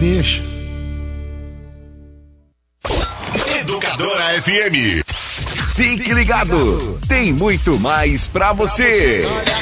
deixa. Educadora FM. Fique ligado, tem muito mais pra você.